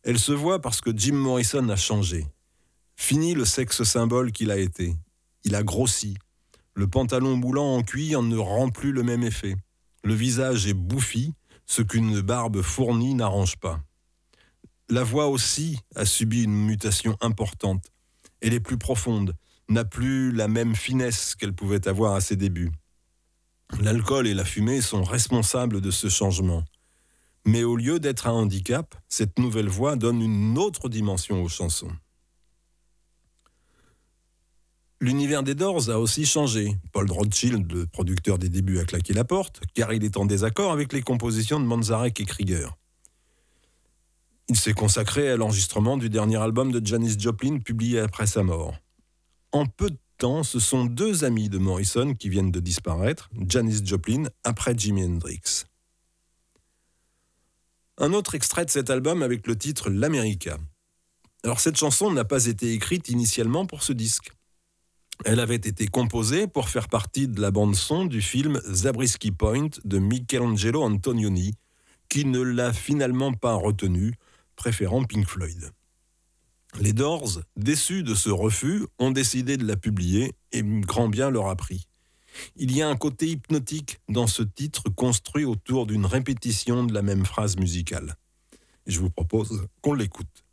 Elle se voit parce que Jim Morrison a changé. Fini le sexe symbole qu'il a été. Il a grossi. Le pantalon moulant en cuir ne rend plus le même effet. Le visage est bouffi, ce qu'une barbe fournie n'arrange pas. La voix aussi a subi une mutation importante. Elle est plus profonde, n'a plus la même finesse qu'elle pouvait avoir à ses débuts. L'alcool et la fumée sont responsables de ce changement. Mais au lieu d'être un handicap, cette nouvelle voix donne une autre dimension aux chansons. L'univers des Doors a aussi changé. Paul Rothschild, le producteur des débuts, a claqué la porte, car il est en désaccord avec les compositions de Manzarek et Krieger. Il s'est consacré à l'enregistrement du dernier album de Janis Joplin, publié après sa mort. En peu de temps, ce sont deux amis de Morrison qui viennent de disparaître, Janis Joplin après Jimi Hendrix. Un autre extrait de cet album avec le titre L'America. Alors cette chanson n'a pas été écrite initialement pour ce disque. Elle avait été composée pour faire partie de la bande-son du film Zabriskie Point de Michelangelo Antonioni, qui ne l'a finalement pas retenue, préférant Pink Floyd. Les Doors, déçus de ce refus, ont décidé de la publier et grand bien leur a pris. Il y a un côté hypnotique dans ce titre construit autour d'une répétition de la même phrase musicale. Je vous propose qu'on l'écoute.